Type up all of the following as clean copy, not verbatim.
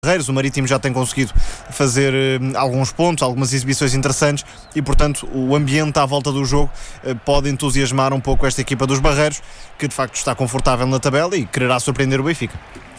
Barreiros. O Marítimo já tem conseguido fazer alguns pontos, algumas exibições interessantes e, portanto, o ambiente à volta do jogo pode entusiasmar um pouco esta equipa dos Barreiros, que de facto está confortável na tabela e quererá surpreender o Benfica.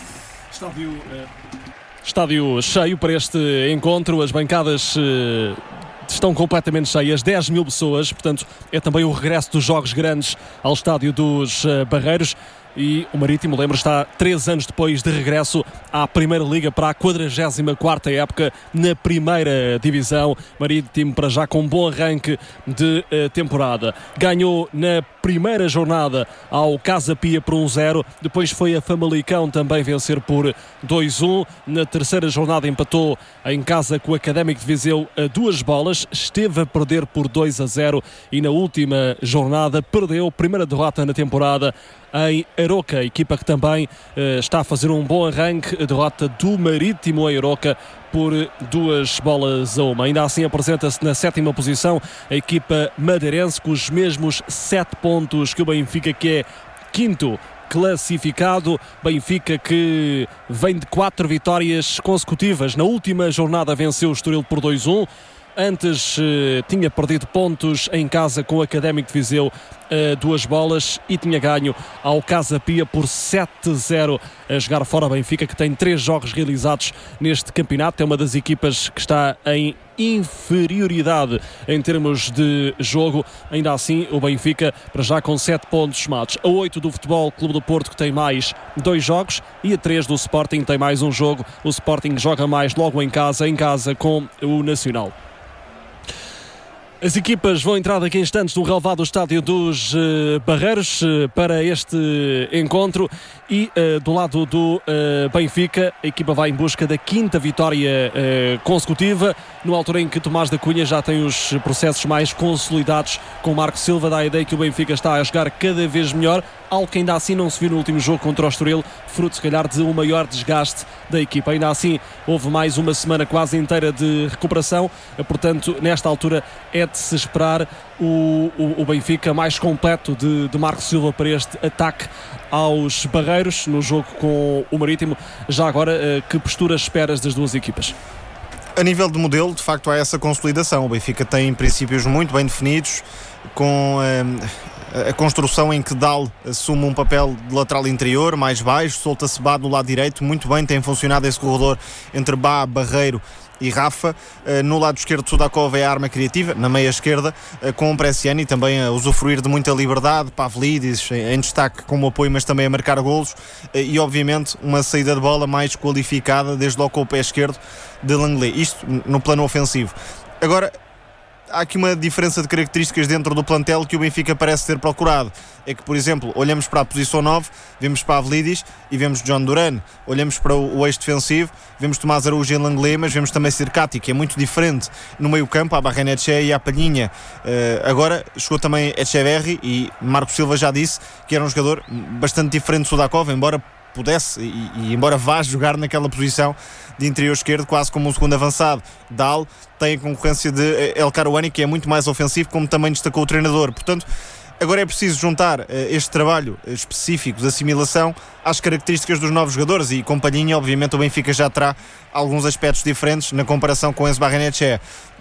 Estádio cheio para este encontro, as bancadas estão completamente cheias, 10 mil pessoas, portanto é também o regresso dos jogos grandes ao estádio dos Barreiros. E o Marítimo, lembro, está 3 anos depois de regresso à Primeira Liga para a 44ª época na Primeira Divisão. Marítimo para já com um bom arranque de temporada. Ganhou na primeira jornada ao Casa Pia por 1-0, depois foi a Famalicão também vencer por 2-1. Na terceira jornada empatou em casa com o Académico de Viseu a 2 bolas, esteve a perder por 2-0 e na última jornada perdeu a primeira derrota na temporada em Aroca, equipa que também está a fazer um bom arranque. A derrota do Marítimo a Aroca por 2-1. Ainda assim apresenta-se na 7ª posição a equipa madeirense, com os mesmos 7 pontos que o Benfica, que é 5º classificado. Benfica que vem de 4 vitórias consecutivas. Na última jornada venceu o Estoril por 2-1. Antes tinha perdido pontos em casa com o Académico de Viseu 2 bolas e tinha ganho ao Casa Pia por 7-0. A jogar fora, Benfica, que tem 3 jogos realizados neste campeonato. É uma das equipas que está em inferioridade em termos de jogo. Ainda assim, o Benfica para já com 7 pontos somados. A 8 do Futebol Clube do Porto, que tem mais 2 jogos, e a 3 do Sporting, tem mais um jogo. O Sporting joga mais logo em casa com o Nacional. As equipas vão entrar daqui a instantes no relevado do estádio dos Barreiros para este encontro e do lado do Benfica, a equipa vai em busca da 5ª vitória consecutiva, no altura em que Tomás da Cunha já tem os processos mais consolidados com Marco Silva. Dá a ideia que o Benfica está a jogar cada vez melhor, algo que ainda assim não se viu no último jogo contra o Estoril, fruto se calhar de um maior desgaste da equipa. Ainda assim houve mais uma semana quase inteira de recuperação, portanto nesta altura é de se esperar o Benfica mais completo de Marco Silva para este ataque aos Barreiros no jogo com o Marítimo. Já agora, que posturas esperas das duas equipas? A nível de modelo, de facto há essa consolidação. O Benfica tem princípios muito bem definidos, com a construção em que Dal assume um papel de lateral interior, mais baixo, solta-se Bá do lado direito, muito bem, tem funcionado esse corredor entre Bá, Barreiro e Rafa. No lado esquerdo, Sudakov é a arma criativa, na meia esquerda, com o Bresciani também a usufruir de muita liberdade, Pavlidis em destaque como apoio, mas também a marcar golos, e obviamente uma saída de bola mais qualificada, desde logo com o pé esquerdo, de Langley. Isto no plano ofensivo. Agora, há aqui uma diferença de características dentro do plantel que o Benfica parece ter procurado. É que, por exemplo, olhamos para a posição 9, vemos Pavlidis e vemos John Duran. Olhamos para o eixo defensivo, vemos Tomás Araújo e Langley, mas vemos também Sirkati, que é muito diferente no meio campo, a Barrenetxe e a Palhinha. Agora chegou também Echeverri e Marco Silva já disse que era um jogador bastante diferente de Sudakov, embora pudesse e embora vá jogar naquela posição de interior esquerdo, quase como um segundo avançado. Dal tem a concorrência de El Karouani, que é muito mais ofensivo, como também destacou o treinador. Portanto, agora é preciso juntar este trabalho específico de assimilação às características dos novos jogadores, e com Palhinha, obviamente, o Benfica já terá alguns aspectos diferentes na comparação com Enzo Barrenetxe.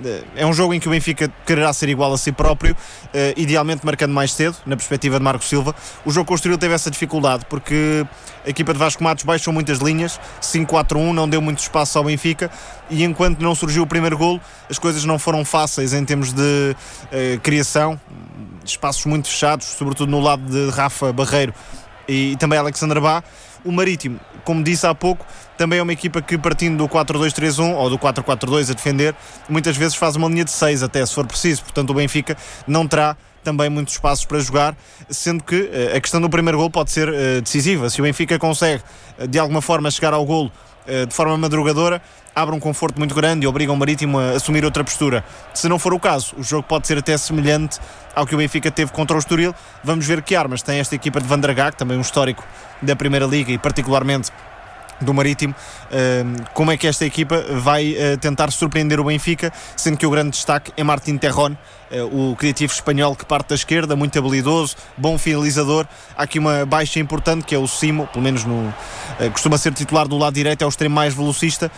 É um jogo em que o Benfica quererá ser igual a si próprio, idealmente marcando mais cedo, na perspectiva de Marco Silva. O jogo com o Estoril teve essa dificuldade, porque a equipa de Vasco Matos baixou muitas linhas, 5-4-1, não deu muito espaço ao Benfica, e enquanto não surgiu o primeiro golo, as coisas não foram fáceis em termos de criação, espaços muito fechados, sobretudo no lado de Rafa, Barreiro e também Alexandre Bá. O Marítimo, como disse há pouco, também é uma equipa que, partindo do 4-2-3-1 ou do 4-4-2 a defender, muitas vezes faz uma linha de 6 até, se for preciso. Portanto, o Benfica não terá também muitos espaços para jogar, sendo que a questão do primeiro golo pode ser decisiva. Se o Benfica consegue de alguma forma chegar ao golo de forma madrugadora, abre um conforto muito grande e obriga o Marítimo a assumir outra postura. Se não for o caso, o jogo pode ser até semelhante ao que o Benfica teve contra o Estoril. Vamos ver que armas tem esta equipa de Van der Gaag, também um histórico da Primeira Liga e particularmente do Marítimo, como é que esta equipa vai tentar surpreender o Benfica, sendo que o grande destaque é Martín Terrón, o criativo espanhol que parte da esquerda, muito habilidoso, bom finalizador. Há aqui uma baixa importante que é o Simo, pelo menos costuma ser titular do lado direito, é o extremo mais velocista,